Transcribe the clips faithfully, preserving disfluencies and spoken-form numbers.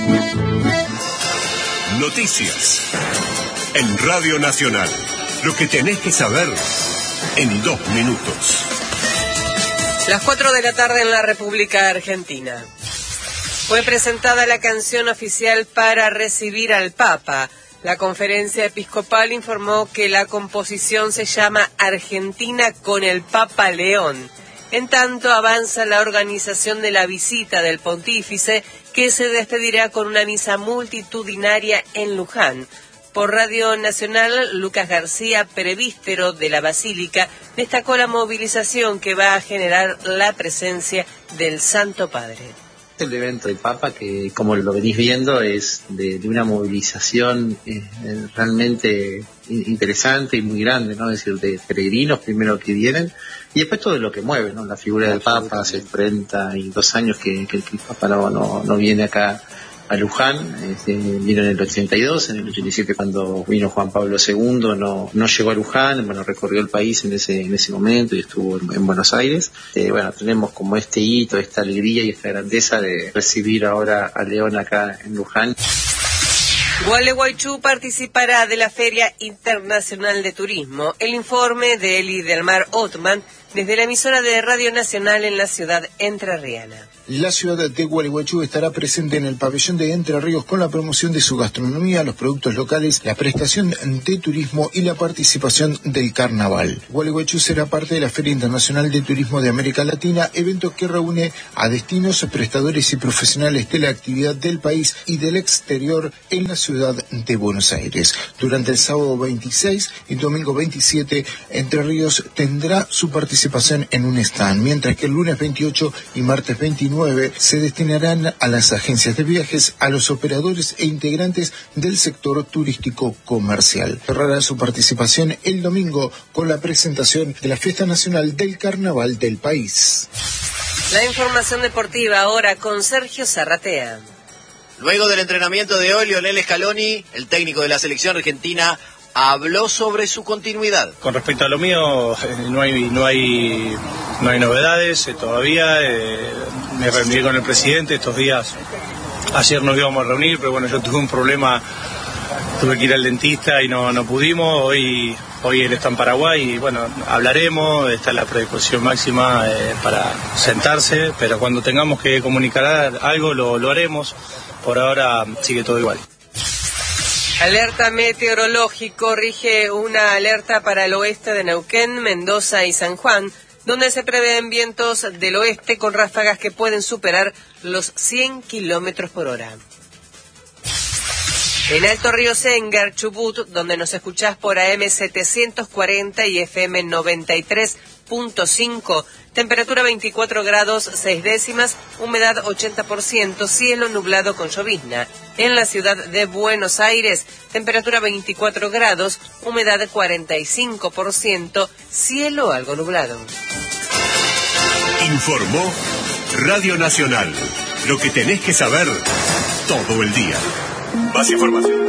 Noticias en Radio Nacional. Lo que tenés que saber en dos minutos. Las cuatro de la tarde en la República Argentina. Fue presentada la canción oficial para recibir al Papa. La conferencia episcopal informó que la composición se llama Argentina con el Papa León. En tanto, avanza la organización de la visita del pontífice, que se despedirá con una misa multitudinaria en Luján. Por Radio Nacional, Lucas García, prevístero de la Basílica, destacó la movilización que va a generar la presencia del Santo Padre. El evento del Papa, que como lo venís viendo, es de, de una movilización eh, realmente interesante y muy grande, ¿no? Es decir, de peregrinos primero que vienen y después todo lo que mueve, ¿no? La figura del Papa, hace treinta y dos años que, que el Papa no, no, no viene acá a Luján, este, vino en el ochenta y dos, en el ochenta y siete cuando vino Juan Pablo segundo, no, no llegó a Luján, bueno, recorrió el país en ese, en ese momento y estuvo en, en Buenos Aires. Eh, bueno, tenemos como este hito, esta alegría y esta grandeza de recibir ahora a León acá en Luján. Gualeguaychú participará de la Feria Internacional de Turismo. El informe de Eli Delmar Ottman desde la emisora de Radio Nacional en la ciudad entrerriana. La ciudad de Gualeguaychú estará presente en el pabellón de Entre Ríos con la promoción de su gastronomía, los productos locales, la prestación de turismo y la participación del carnaval. Gualeguaychú será parte de la Feria Internacional de Turismo de América Latina, evento que reúne a destinos, prestadores y profesionales de la actividad del país y del exterior en la ciudad de Buenos Aires. Durante el sábado veintiséis y domingo veintisiete, Entre Ríos tendrá su participación en un stand, mientras que el lunes veintiocho y martes veintinueve se destinarán a las agencias de viajes, a los operadores e integrantes del sector turístico comercial. Cerrará su participación el domingo con la presentación de la Fiesta Nacional del Carnaval del país. La información deportiva ahora con Sergio Zarratea. Luego del entrenamiento de hoy, Lionel Scaloni, el técnico de la selección argentina, habló sobre su continuidad. Con respecto a lo mío, no hay no hay no hay novedades eh, todavía. Eh, me reuní con el presidente estos días. Ayer nos íbamos a reunir, pero bueno, yo tuve un problema, tuve que ir al dentista y no no pudimos. Hoy hoy él está en Paraguay y bueno, hablaremos. Está la predisposición máxima eh, para sentarse, pero cuando tengamos que comunicar algo lo, lo haremos. Por ahora sigue todo igual. Alerta meteorológico, rige una alerta para el oeste de Neuquén, Mendoza y San Juan, donde se prevén vientos del oeste con ráfagas que pueden superar los cien kilómetros por hora. En Alto Río Sengar, Chubut, donde nos escuchás por A M setecientos cuarenta y F M noventa y tres punto cinco, temperatura veinticuatro grados seis décimas, humedad ochenta por ciento, cielo nublado con llovizna. En la ciudad de Buenos Aires, temperatura veinticuatro grados, humedad cuarenta y cinco por ciento, cielo algo nublado. Informó Radio Nacional. Lo que tenés que saber todo el día. Más información.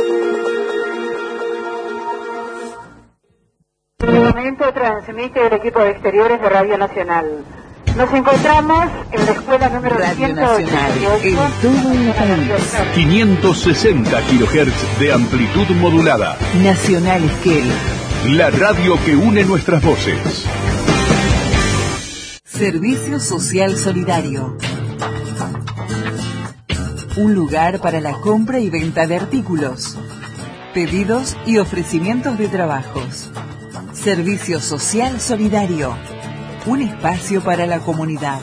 Momento transmite el equipo de exteriores de Radio Nacional. Nos encontramos en la escuela número ciento ochenta y ocho. En todo el país. quinientos sesenta kilohertz de amplitud modulada. Nacional Esquel. La radio que une nuestras voces. Servicio Social Solidario. Un lugar para la compra y venta de artículos, pedidos y ofrecimientos de trabajos. Servicio Social Solidario. Un espacio para la comunidad.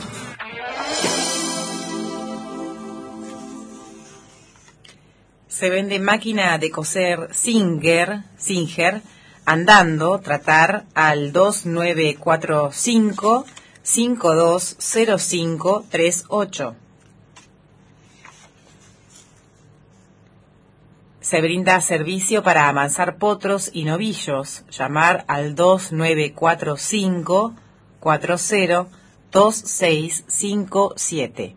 Se vende máquina de coser Singer, Singer, andando, tratar al dos nueve cuatro cinco, cinco dos cero cinco tres ocho. Se brinda servicio para amansar potros y novillos. Llamar al dos nueve cuatro cinco, cuatro cero dos seis cinco siete.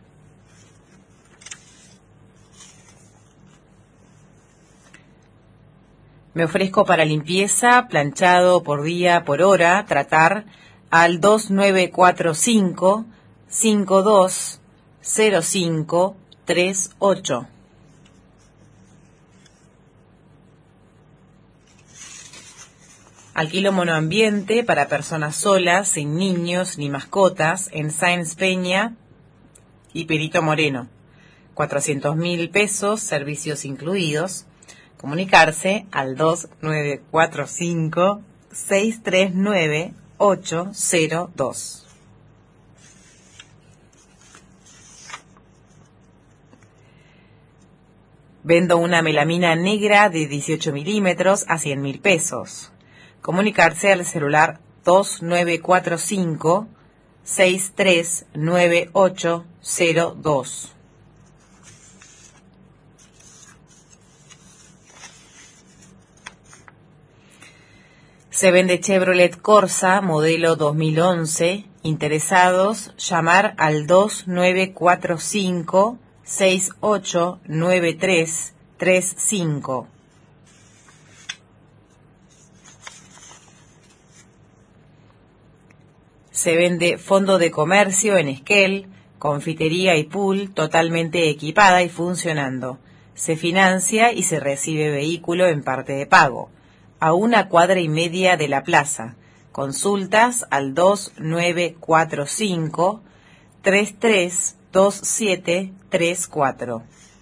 Me ofrezco para limpieza, planchado por día, por hora, tratar al dos nueve cuatro cinco, cinco dos cero cinco tres ocho. Alquilo monoambiente para personas solas, sin niños ni mascotas, en Sáenz Peña y Perito Moreno. cuatrocientos mil pesos, servicios incluidos. Comunicarse al dos nueve cuatro cinco, seis tres nueve, ocho cero dos. Vendo una melamina negra de dieciocho milímetros a cien mil pesos. Comunicarse al celular dos nueve cuatro cinco, seis tres nueve ocho cero dos. Se vende Chevrolet Corsa modelo dos mil once. Interesados, llamar al dos nueve cuatro cinco, seis ocho nueve tres tres cinco. Se vende fondo de comercio en Esquel, confitería y pool totalmente equipada y funcionando. Se financia y se recibe vehículo en parte de pago. A una cuadra y media de la plaza. Consultas al dos nueve cuatro cinco, tres tres dos siete tres cuatro.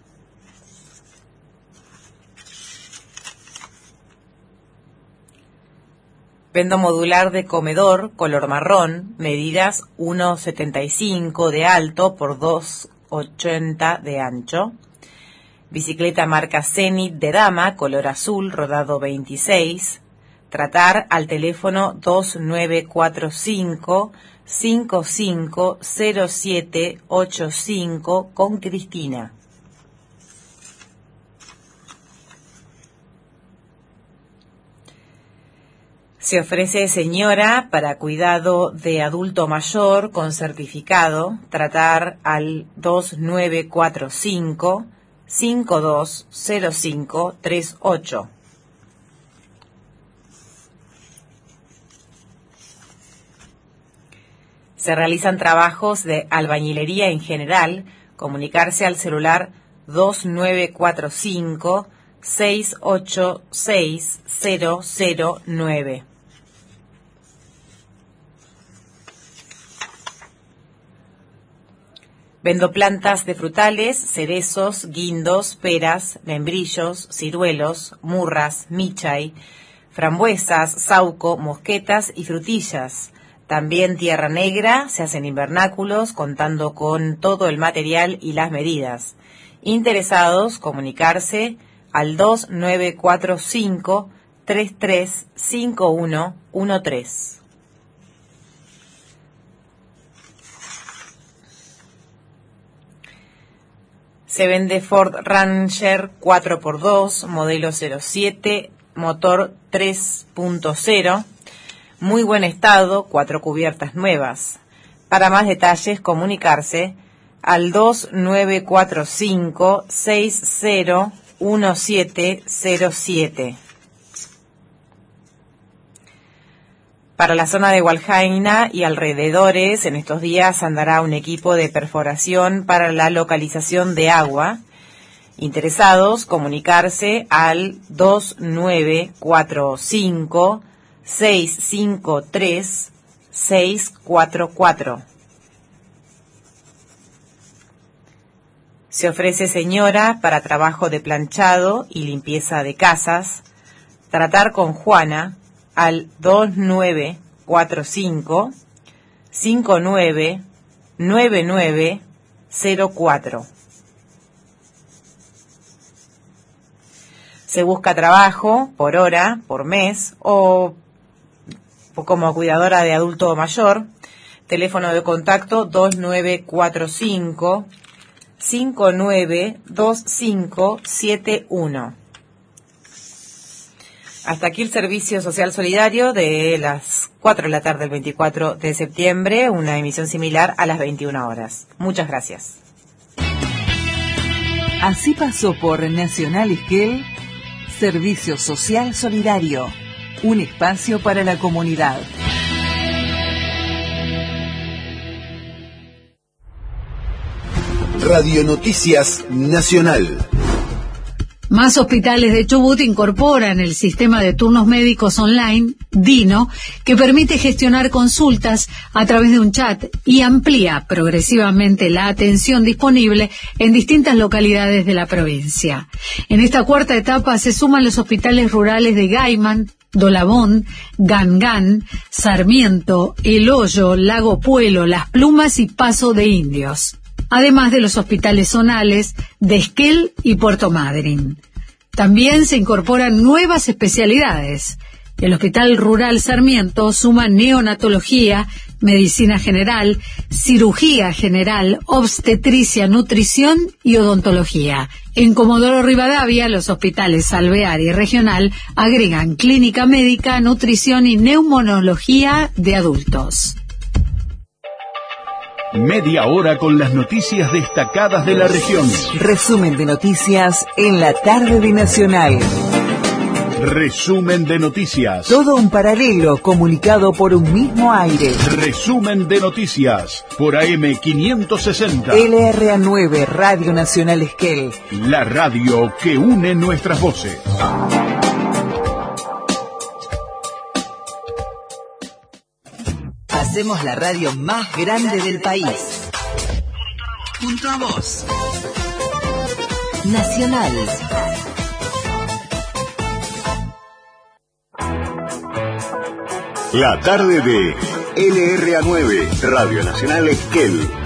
Vendo modular de comedor, color marrón, medidas uno setenta y cinco de alto por dos ochenta de ancho. Bicicleta marca Zenit de dama, color azul, rodado veintiséis. Tratar al teléfono dos nueve cuatro cinco, cinco cinco cero siete ocho cinco con Cristina. Se ofrece señora para cuidado de adulto mayor con certificado. Tratar al dos nueve cuatro cinco, cinco dos cero cinco tres ocho. Se realizan trabajos de albañilería en general. Comunicarse al celular dos nueve cuatro cinco, seis ocho seis cero cero nueve. Vendo plantas de frutales, cerezos, guindos, peras, membrillos, ciruelos, murras, michay, frambuesas, sauco, mosquetas y frutillas. También tierra negra, se hacen invernáculos contando con todo el material y las medidas. Interesados, comunicarse al dos nueve cuatro cinco, tres tres cinco uno uno tres. Se vende Ford Ranger cuatro por dos, modelo cero siete, motor tres punto cero, muy buen estado, cuatro cubiertas nuevas. Para más detalles, comunicarse al dos nueve cuatro cinco, seis cero uno siete cero siete. Para la zona de Hualjaina y alrededores, en estos días andará un equipo de perforación para la localización de agua. Interesados, comunicarse al dos nueve cuatro cinco, seis cinco tres, seis cuatro cuatro. Se ofrece señora para trabajo de planchado y limpieza de casas. Tratar con Juana al dos nueve cuatro cinco, cinco nueve nueve nueve cero cuatro. Se busca trabajo por hora, por mes o como cuidadora de adulto mayor. Teléfono de contacto dos nueve cuatro cinco, cinco nueve dos cinco siete uno. Hasta aquí el servicio social solidario de las cuatro de la tarde del veinticuatro de septiembre, una emisión similar a las veintiuna horas. Muchas gracias. Así pasó por Nacional Esquel, Servicio Social Solidario, un espacio para la comunidad. Radio Noticias Nacional. Más hospitales de Chubut incorporan el sistema de turnos médicos online, Dino, que permite gestionar consultas a través de un chat y amplía progresivamente la atención disponible en distintas localidades de la provincia. En esta cuarta etapa se suman los hospitales rurales de Gaiman, Dolabón, Gangán, Sarmiento, El Hoyo, Lago Puelo, Las Plumas y Paso de Indios, además de los hospitales zonales de Esquel y Puerto Madryn. También se incorporan nuevas especialidades. El Hospital Rural Sarmiento suma neonatología, medicina general, cirugía general, obstetricia, nutrición y odontología. En Comodoro Rivadavia, los hospitales Alvear y Regional agregan clínica médica, nutrición y neumonología de adultos. Media hora con las noticias destacadas de la región. Resumen de noticias en la tarde de Nacional. Resumen de noticias. Todo un paralelo comunicado por un mismo aire. Resumen de noticias por A M quinientos sesenta. L R A nueve, Radio Nacional Esquel. La radio que une nuestras voces. Hacemos la radio más grande del país. Junto a vos. Nacional. La tarde de L R A nueve, Radio Nacional Esquel.